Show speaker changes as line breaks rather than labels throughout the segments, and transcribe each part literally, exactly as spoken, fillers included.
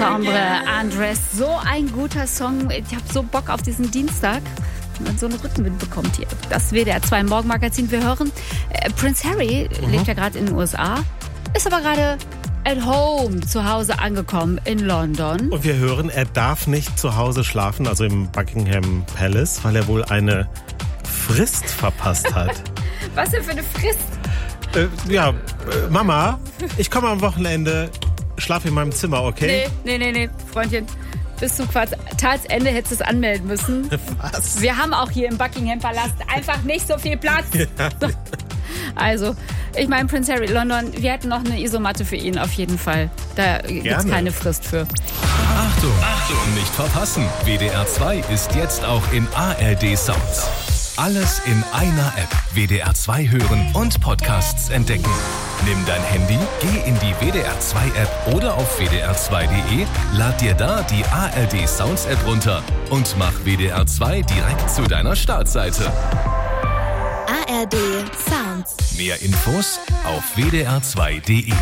Ensemble Andres. So ein guter Song. Ich habe so Bock auf diesen Dienstag. Wenn man so einen Rückenwind bekommt hier. Das W D R zwei Morgenmagazin. Wir hören, äh, Prince Harry mhm. lebt ja gerade in den U S A, ist aber gerade at home zu Hause angekommen in London.
Und wir hören, er darf nicht zu Hause schlafen, also im Buckingham Palace, weil er wohl eine Frist verpasst hat.
Was denn für eine Frist?
Äh, ja, äh, Mama, ich komme am Wochenende, schlaf in meinem Zimmer, okay?
Nee, nee, nee, nee, Freundchen. Bis zum Quartalsende hättest du es anmelden müssen.
Was?
Wir haben auch hier im Buckingham Palast einfach nicht so viel Platz. Ja. So. Also, ich meine, Prince Harry, London, wir hätten noch eine Isomatte für ihn auf jeden Fall. Da gibt es keine Frist für.
Achtung, Achtung, nicht verpassen. W D R zwei ist jetzt auch in A R D Sounds. Alles in einer App. W D R zwei hören und Podcasts entdecken. Nimm dein Handy, geh in die W D R zwei App oder auf w d r zwei punkt d e, lad dir da die A R D Sounds App runter und mach W D R zwei direkt zu deiner Startseite.
A R D Sounds.
Mehr Infos auf w d r zwei punkt d e.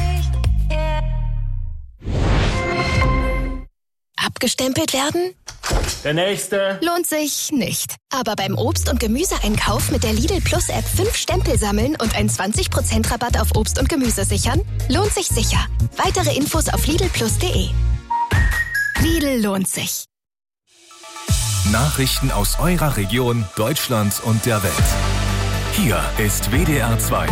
Abgestempelt werden?
Der nächste.
Lohnt sich nicht. Aber beim Obst- und Gemüseeinkauf mit der Lidl Plus App fünf Stempel sammeln und einen zwanzig Prozent Rabatt auf Obst und Gemüse sichern? Lohnt sich sicher. Weitere Infos auf lidl plus punkt d e. Lidl lohnt sich.
Nachrichten aus eurer Region, Deutschland und der Welt. Hier ist W D R zwei.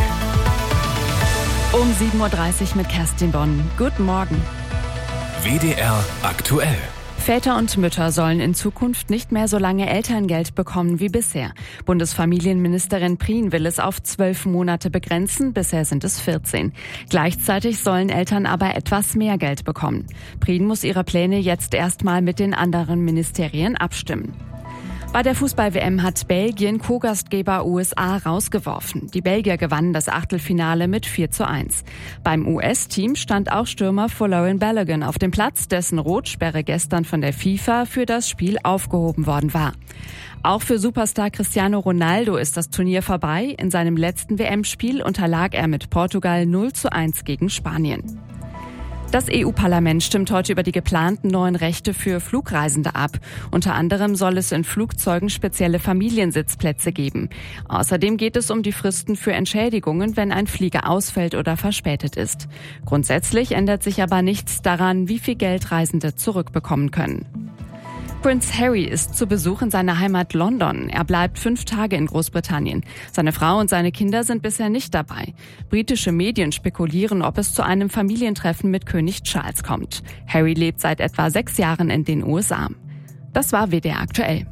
Um sieben Uhr dreißig mit Kerstin Bonn. Guten Morgen.
W D R aktuell.
Väter und Mütter sollen in Zukunft nicht mehr so lange Elterngeld bekommen wie bisher. Bundesfamilienministerin Prien will es auf zwölf Monate begrenzen, bisher sind es vierzehn. Gleichzeitig sollen Eltern aber etwas mehr Geld bekommen. Prien muss ihre Pläne jetzt erstmal mit den anderen Ministerien abstimmen. Bei der Fußball-W M hat Belgien Co-Gastgeber U S A rausgeworfen. Die Belgier gewannen das Achtelfinale mit vier zu eins. Beim U S-Team stand auch Stürmer Folarin Balogun auf dem Platz, dessen Rotsperre gestern von der FIFA für das Spiel aufgehoben worden war. Auch für Superstar Cristiano Ronaldo ist das Turnier vorbei. In seinem letzten W M-Spiel unterlag er mit Portugal null zu eins gegen Spanien. Das E U-Parlament stimmt heute über die geplanten neuen Rechte für Flugreisende ab. Unter anderem soll es in Flugzeugen spezielle Familiensitzplätze geben. Außerdem geht es um die Fristen für Entschädigungen, wenn ein Flieger ausfällt oder verspätet ist. Grundsätzlich ändert sich aber nichts daran, wie viel Geld Reisende zurückbekommen können. Prince Harry ist zu Besuch in seiner Heimat London. Er bleibt fünf Tage in Großbritannien. Seine Frau und seine Kinder sind bisher nicht dabei. Britische Medien spekulieren, ob es zu einem Familientreffen mit König Charles kommt. Harry lebt seit etwa sechs Jahren in den U S A. Das war W D R aktuell.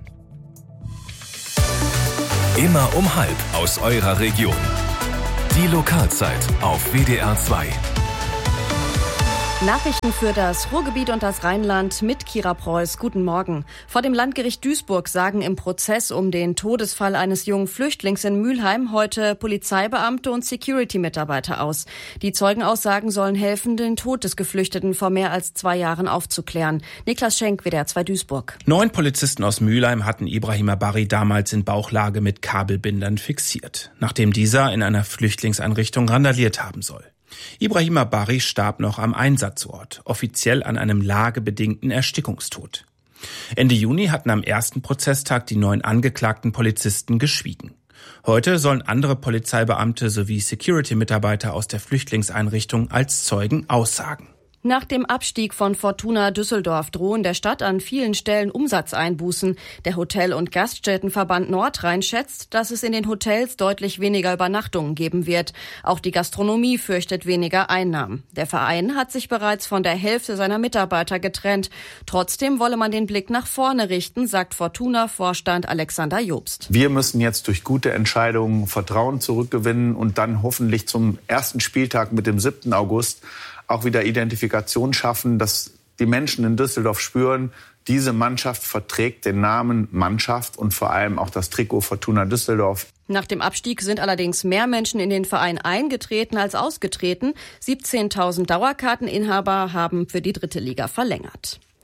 Immer um halb aus eurer Region. Die Lokalzeit auf W D R zwei.
Nachrichten für das Ruhrgebiet und das Rheinland mit Kira Preuß. Guten Morgen. Vor dem Landgericht Duisburg sagen im Prozess um den Todesfall eines jungen Flüchtlings in Mülheim heute Polizeibeamte und Security-Mitarbeiter aus. Die Zeugenaussagen sollen helfen, den Tod des Geflüchteten vor mehr als zwei Jahren aufzuklären. Niklas Schenk, W D R zwei Duisburg.
Neun Polizisten aus Mülheim hatten Ibrahim Abari damals in Bauchlage mit Kabelbindern fixiert, nachdem dieser in einer Flüchtlingseinrichtung randaliert haben soll. Ibrahim Abari starb noch am Einsatzort, offiziell an einem lagebedingten Erstickungstod. Ende Juni hatten am ersten Prozesstag die neun angeklagten Polizisten geschwiegen. Heute sollen andere Polizeibeamte sowie Security-Mitarbeiter aus der Flüchtlingseinrichtung als Zeugen aussagen.
Nach dem Abstieg von Fortuna Düsseldorf drohen der Stadt an vielen Stellen Umsatzeinbußen. Der Hotel- und Gaststättenverband Nordrhein schätzt, dass es in den Hotels deutlich weniger Übernachtungen geben wird. Auch die Gastronomie fürchtet weniger Einnahmen. Der Verein hat sich bereits von der Hälfte seiner Mitarbeiter getrennt. Trotzdem wolle man den Blick nach vorne richten, sagt Fortuna-Vorstand Alexander Jobst.
Wir müssen jetzt durch gute Entscheidungen Vertrauen zurückgewinnen und dann hoffentlich zum ersten Spieltag mit dem siebten August auch wieder Identifikation schaffen, dass die Menschen in Düsseldorf spüren, diese Mannschaft verträgt den Namen Mannschaft und vor allem auch das Trikot Fortuna Düsseldorf.
Nach dem Abstieg sind allerdings mehr Menschen in den Verein eingetreten als ausgetreten. siebzehntausend Dauerkarteninhaber haben für die dritte Liga verlängert.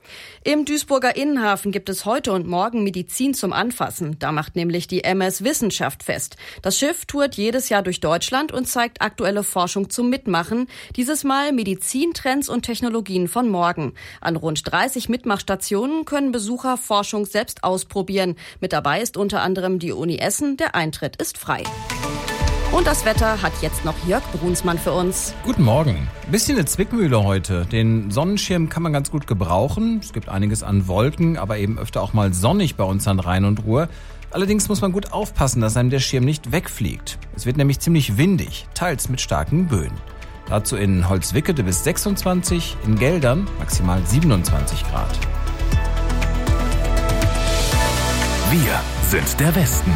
Im Duisburger Innenhafen gibt es heute und morgen Medizin zum Anfassen. Da macht nämlich die M S Wissenschaft fest. Das Schiff tourt jedes Jahr durch Deutschland und zeigt aktuelle Forschung zum Mitmachen. Dieses Mal Medizintrends und Technologien von morgen. An rund dreißig Mitmachstationen können Besucher Forschung selbst ausprobieren. Mit dabei ist unter anderem die Uni Essen. Der Eintritt ist frei. Und das Wetter hat jetzt noch Jörg Brunsmann für uns.
Guten Morgen. Ein bisschen eine Zwickmühle heute. Den Sonnenschirm kann man ganz gut gebrauchen. Es gibt einiges an Wolken, aber eben öfter auch mal sonnig bei uns an Rhein und Ruhr. Allerdings muss man gut aufpassen, dass einem der Schirm nicht wegfliegt. Es wird nämlich ziemlich windig, teils mit starken Böen. Dazu in Holzwickede bis sechsundzwanzig, in Geldern maximal siebenundzwanzig Grad.
Wir sind der Westen.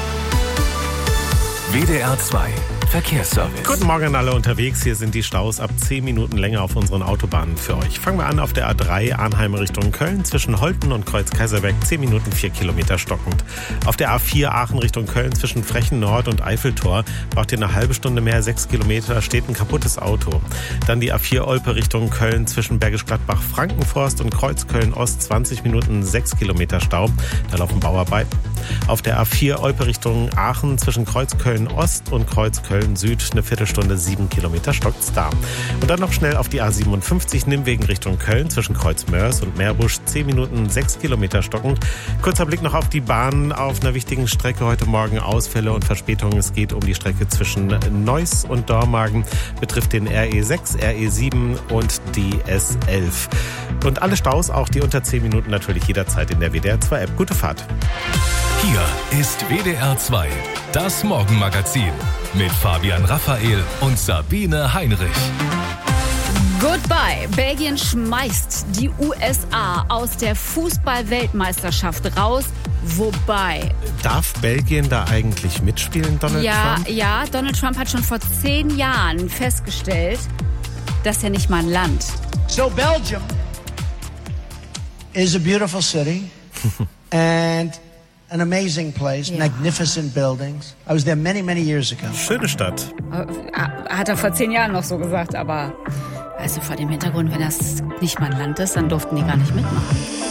W D R zwei Verkehrsservice.
Guten Morgen an alle unterwegs. Hier sind die Staus ab zehn Minuten länger auf unseren Autobahnen für euch. Fangen wir an auf der A drei Arnheim Richtung Köln zwischen Holten und Kreuz Kaiserberg zehn Minuten vier Kilometer stockend. Auf der A vier Aachen Richtung Köln zwischen Frechen Nord und Eiffeltor braucht ihr eine halbe Stunde mehr, sechs Kilometer, steht ein kaputtes Auto. Dann die A vier Olpe Richtung Köln zwischen Bergisch Gladbach Frankenforst und Kreuz Köln Ost zwanzig Minuten, sechs Kilometer Stau. Da laufen Bauarbeiten. Auf der A vier Olpe Richtung Aachen zwischen Kreuz Köln Ost und Kreuz Köln Süd eine Viertelstunde, sieben Kilometer stockt's da. Und dann noch schnell auf die A siebenundfünfzig Nimmwegen Richtung Köln zwischen Kreuz Mörs und Meerbusch, zehn Minuten, sechs Kilometer stockend. Kurzer Blick noch auf die Bahn. Auf einer wichtigen Strecke heute Morgen Ausfälle und Verspätungen. Es geht um die Strecke zwischen Neuss und Dormagen, betrifft den R E sechs, R E sieben und die S elf. Und alle Staus, auch die unter zehn Minuten, natürlich jederzeit in der W D R zwei App. Gute Fahrt.
Hier ist W D R zwei, das Morgenmagazin mit Fabian Raphael und Sabine Heinrich.
Goodbye. Belgien schmeißt die U S A aus der Fußball-Weltmeisterschaft raus. Wobei...
Darf Belgien da eigentlich mitspielen, Donald
ja,
Trump?
Ja, Donald Trump hat schon vor zehn Jahren festgestellt, das ist ja nicht mal ein Land.
So Belgium is a beautiful city and an amazing place, ja. Magnificent buildings. I was there many, many years ago.
Schöne Stadt.
Hat er vor zehn Jahren noch so gesagt, aber also vor dem Hintergrund, wenn das nicht mal ein Land ist, dann durften die gar nicht mitmachen.